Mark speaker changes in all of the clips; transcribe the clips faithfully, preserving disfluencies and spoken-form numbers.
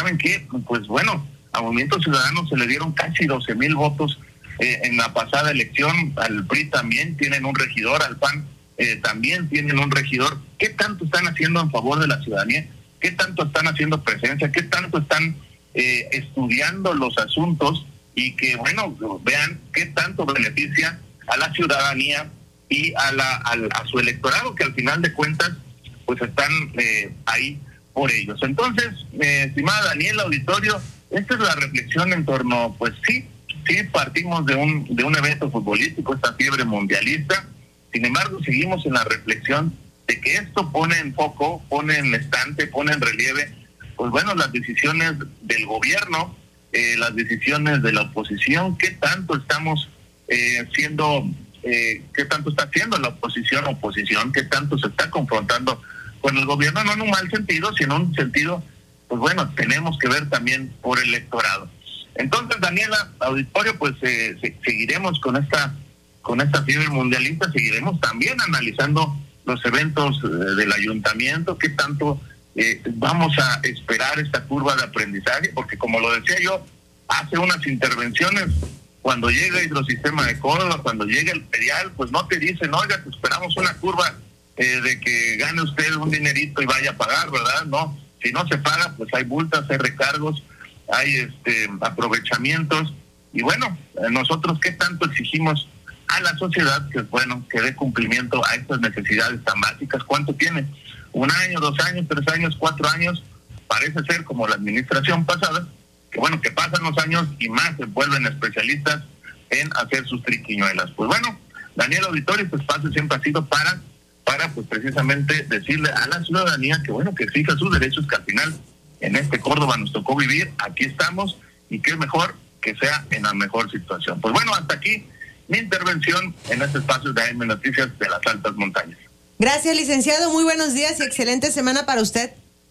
Speaker 1: ¿saben qué? Pues bueno, a Movimiento Ciudadano se le dieron casi doce mil votos eh, en la pasada elección, al P R I también tienen un regidor, al P A N eh, también tienen un regidor. ¿Qué tanto están haciendo en favor de la ciudadanía? ¿Qué tanto están haciendo presencia? ¿Qué tanto están eh, estudiando los asuntos? Y que, bueno, vean qué tanto beneficia a la ciudadanía y a la al, a su electorado, que al final de cuentas, pues están eh, ahí por ellos. Entonces, eh, estimada Daniela, auditorio, esta es la reflexión en torno, pues sí, sí partimos de un de un evento futbolístico, esta fiebre mundialista. Sin embargo, seguimos en la reflexión de que esto pone en foco, pone en estante, pone en relieve, pues bueno, las decisiones del gobierno, eh, las decisiones de la oposición, qué tanto estamos eh, siendo, eh, qué tanto está haciendo la oposición oposición, qué tanto se está confrontando con el gobierno, no en un mal sentido, sino en un sentido, pues bueno, tenemos que ver también por el electorado. Entonces, Daniela, auditorio, pues eh, se, seguiremos con esta con esta fiebre mundialista, seguiremos también analizando los eventos eh, del ayuntamiento, qué tanto eh, vamos a esperar esta curva de aprendizaje, porque como lo decía yo, hace unas intervenciones, cuando llega el hidrosistema de Córdoba, cuando llega el Perial, pues no te dicen, oiga, te esperamos una curva eh, de que gane usted un dinerito y vaya a pagar, ¿verdad? No, si no se paga, pues hay multas, hay recargos, hay este aprovechamientos, y bueno, nosotros qué tanto exigimos a la sociedad que, bueno, que dé cumplimiento a estas necesidades tan básicas. ¿Cuánto tiene? ¿Un año, dos años, tres años, cuatro años? Parece ser como la administración pasada, que bueno, que pasan los años y más se vuelven especialistas en hacer sus triquiñuelas. Pues bueno, Daniel Auditorio, este espacio siempre ha sido para, para pues precisamente decirle a la ciudadanía que bueno, que exija sus derechos, que al final en este Córdoba nos tocó vivir, aquí estamos, y que es mejor que sea en la mejor situación. Pues bueno, hasta aquí mi intervención en este espacio de A M Noticias de las Altas Montañas.
Speaker 2: Gracias, licenciado. Muy buenos días y excelente semana para usted.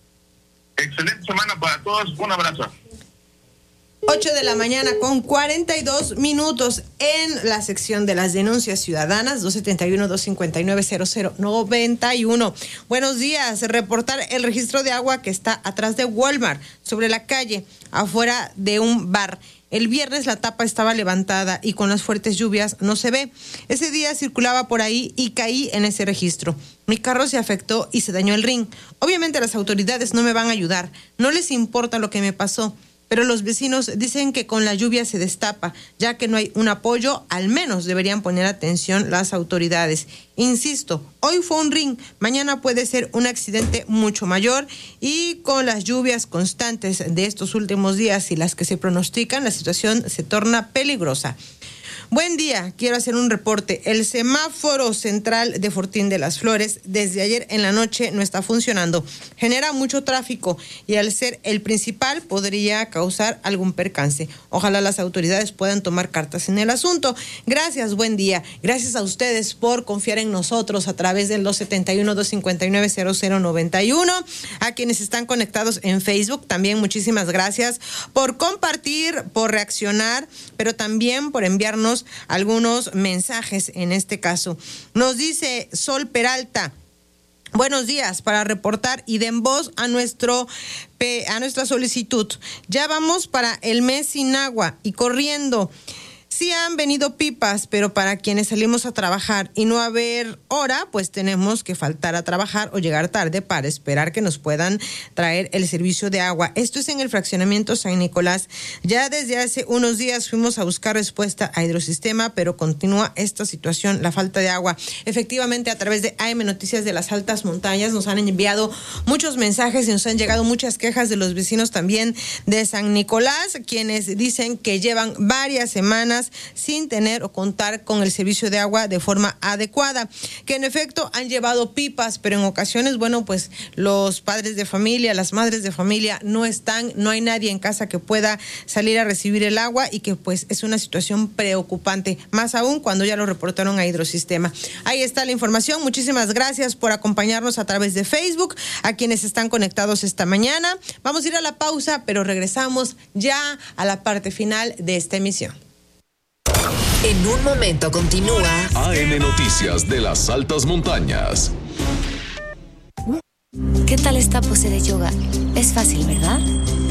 Speaker 1: Excelente semana para todos. Un abrazo.
Speaker 2: ocho de la mañana con cuarenta y dos minutos en la sección de las denuncias ciudadanas, dos setenta y uno, dos cincuenta y nueve, cero cero noventa y uno. Buenos días. Reportar el registro de agua que está atrás de Walmart, sobre la calle, afuera de un bar. El viernes la tapa estaba levantada y con las fuertes lluvias no se ve. Ese día circulaba por ahí y caí en ese registro. Mi carro se afectó y se dañó el rin. Obviamente las autoridades no me van a ayudar. No les importa lo que me pasó. Pero los vecinos dicen que con la lluvia se destapa, ya que no hay un apoyo, al menos deberían poner atención las autoridades. Insisto, hoy fue un ring, mañana puede ser un accidente mucho mayor, y con las lluvias constantes de estos últimos días y las que se pronostican, la situación se torna peligrosa. Buen día, quiero hacer un reporte. El semáforo central de Fortín de las Flores desde ayer en la noche no está funcionando. Genera mucho tráfico y al ser el principal podría causar algún percance. Ojalá las autoridades puedan tomar cartas en el asunto. Gracias, buen día. Gracias a ustedes por confiar en nosotros a través del dos setenta y uno, dos cincuenta y nueve, cero cero noventa y uno. A quienes están conectados en Facebook, también muchísimas gracias por compartir, por reaccionar, pero también por enviarnos algunos mensajes en este caso. Nos dice Sol Peralta: buenos días, para reportar y den voz a nuestro a nuestra solicitud. Ya vamos para el mes sin agua y corriendo. Sí han venido pipas, pero para quienes salimos a trabajar y no haber hora, pues tenemos que faltar a trabajar o llegar tarde para esperar que nos puedan traer el servicio de agua. Esto es en el fraccionamiento San Nicolás. Ya desde hace unos días fuimos a buscar respuesta a hidrosistema, pero continúa esta situación, la falta de agua. Efectivamente, a través de A M Noticias de las Altas Montañas nos han enviado muchos mensajes y nos han llegado muchas quejas de los vecinos también de San Nicolás, quienes dicen que llevan varias semanas sin tener o contar con el servicio de agua de forma adecuada, que en efecto han llevado pipas, pero en ocasiones, bueno, pues los padres de familia, las madres de familia no están, no hay nadie en casa que pueda salir a recibir el agua, y que pues es una situación preocupante, más aún cuando ya lo reportaron a hidrosistema. Ahí está la información. Muchísimas gracias por acompañarnos a través de Facebook, a quienes están conectados esta mañana. Vamos a ir a la pausa, pero regresamos ya a la parte final de esta emisión.
Speaker 3: En un momento continúa
Speaker 4: A M Noticias de las Altas Montañas.
Speaker 5: ¿Qué tal esta pose de yoga? Es fácil, ¿verdad?